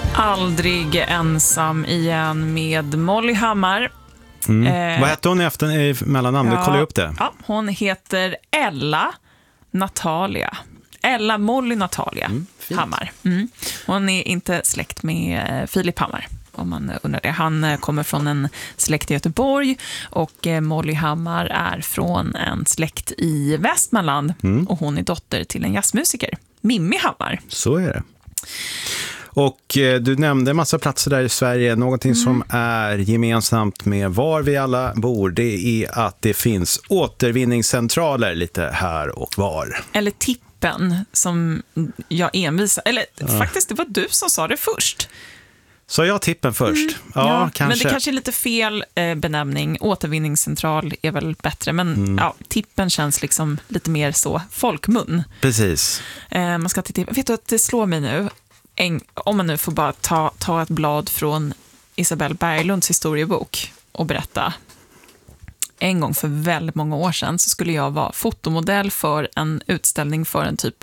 Aldrig ensam igen med Molly Hammar. Vad heter hon i mellannamn? Du kollar upp det. Ja, hon heter Ella Natalia. Ella Molly Natalia Hammar. Hon är inte släkt med Filip Hammar, om man undrar det. Han kommer från en släkt i Göteborg och Molly Hammar är från en släkt i Västmanland och hon är dotter till en jazzmusiker, Mimmi Hammar. Så är det. Och du nämnde en massa platser där i Sverige. Någonting som är gemensamt med var vi alla bor, det är att det finns återvinningscentraler lite här och var. Eller tippen som jag envisar. Eller faktiskt, det var du som sa det först. Så jag tippen först? Ja, kanske. Men det kanske är lite fel benämning. Återvinningscentral är väl bättre. Men tippen känns liksom lite mer så folkmun. Precis. Man ska till tippen. Vet du att det slår mig nu? Om man nu får bara ta ett blad från Isabelle Berglunds historiebok och berätta. En gång för väldigt många år sedan så skulle jag vara fotomodell för en utställning för en typ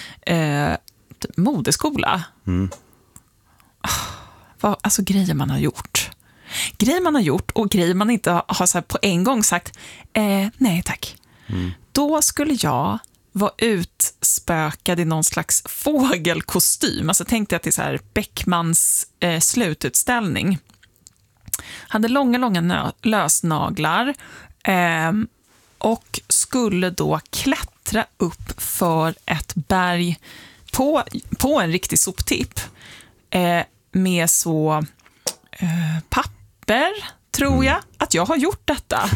modeskola. Alltså grejer man har gjort. Grejer man har gjort och grejer man inte har så här på en gång sagt nej tack. Då skulle jag var utspökad i någon slags fågelkostym. Alltså tänkte jag till så här Beckmans slututställning. Hade långa lösnaglar och skulle då klättra upp för ett berg på en riktig soptipp med så papper, tror jag, att jag har gjort detta.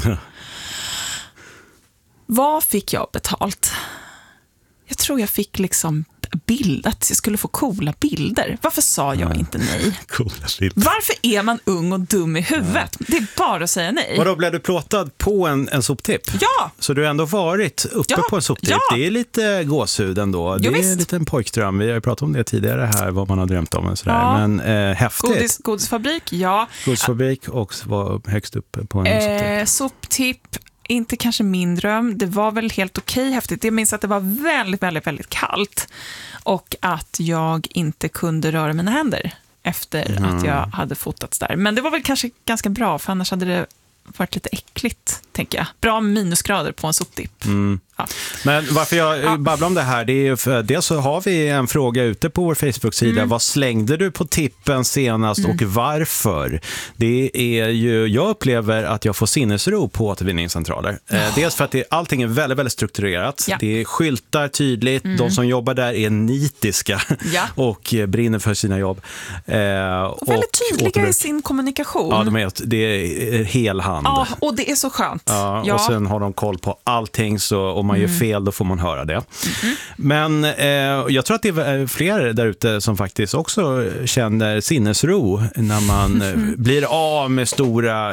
Vad fick jag betalt? Jag tror jag fick liksom att jag skulle få coola bilder. Varför sa jag inte nej? Coola bilder. Varför är man ung och dum i huvudet? Det är bara att säga nej. Vadå, blev du plåtad på en soptipp? Ja! Så du har ändå varit uppe på en soptipp? Ja. Det är lite gåshud ändå. Det är en liten pojkdröm. Vi har ju pratat om det tidigare här, vad man har drömt om och sådär. Ja. Men häftigt. Godisfabrik, ja. Godisfabrik och var högst uppe på en soptipp. Soptipp. Inte kanske min dröm. Det var väl helt okej, häftigt. Jag minns att det var väldigt, väldigt, väldigt kallt. Och att jag inte kunde röra mina händer efter att jag hade fotats där. Men det var väl kanske ganska bra, för annars hade det varit lite äckligt, tänker jag. Bra minusgrader på en soptipp. Ja. Men varför jag babblar om det här, det är ju för dels så har vi en fråga ute på vår Facebook-sida. Vad slängde du på tippen senast och varför? Det är ju, jag upplever att jag får sinnesro på återvinningscentraler. Dels för att allting är väldigt, väldigt strukturerat. Ja. Det är skyltar tydligt. De som jobbar där är nitiska och brinner för sina jobb. Och väldigt tydliga i sin kommunikation. Ja, det är helhand. Ja, och det är så skönt. Ja. Och sen har de koll på allting, så om man gör fel då får man höra det. Men jag tror att det är fler där ute som faktiskt också känner sinnesro när man blir av med stora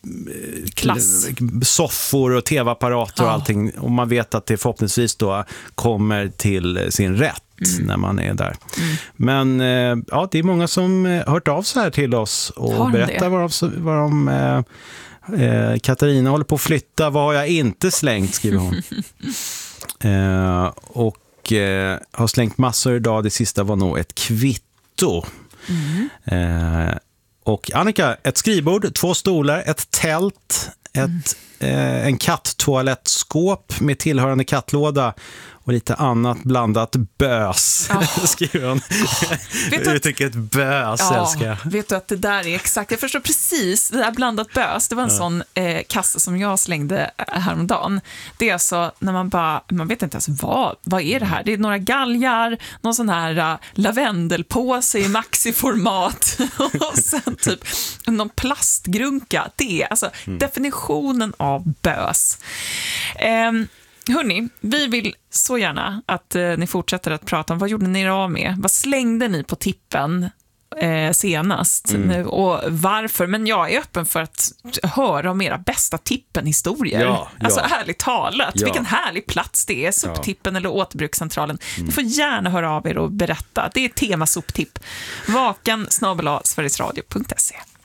soffor och tv-apparater och allting. Och man vet att det förhoppningsvis då kommer till sin rätt när man är där. Men det är många som hört av sig här till oss och berättar vad de Katarina håller på att flytta. Vad har jag inte slängt, skriver hon. Och har slängt massor idag. Det sista var nog ett kvitto. Och Annika, ett skrivbord, 2 stolar, ett tält, en katttoalettskåp med tillhörande kattlåda och lite annat blandat bös, skriver hon. Jag tycker ett bös, älskar. Vet du att det där är exakt, jag förstår precis, det där blandat bös, det var en sån kasse som jag slängde häromdagen. Det är alltså när man vet inte ens vad är det här? Det är några galgar, någon sån här lavendelpåse i maxiformat och sen typ någon plastgrunka. Det är alltså definitionen av bös. Hörrni, vi vill så gärna att ni fortsätter att prata om vad gjorde ni av med? Vad slängde ni på tippen senast nu och varför? Men jag är öppen för att höra om era bästa tippenhistorier. Alltså ärligt talat, vilken härlig plats det är, soptippen eller återbrukscentralen. Ni får gärna höra av er och berätta. Det är tema soptipp. vakan@sverigesradio.se.